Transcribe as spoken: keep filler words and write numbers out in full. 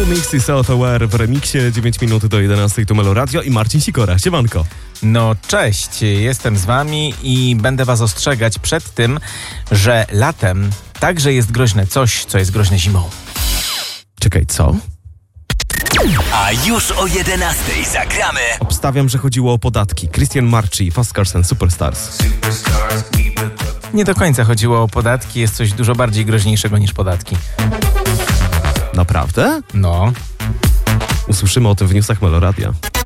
Mix i South Aware w remiksie. dziewięć minut do jedenastej tu Melo Radio i Marcin Sikora. Siemanko. No cześć, jestem z wami i będę was ostrzegać przed tym, że latem także jest groźne coś, co jest groźne zimą. Czekaj, co? A już o jedenastej zagramy. Obstawiam, że chodziło o podatki. Christian Marchi, Fast Cars and Superstars. Nie do końca chodziło o podatki, jest coś dużo bardziej groźniejszego niż podatki. Naprawdę? No. Usłyszymy o tym w newsach Melo Radia.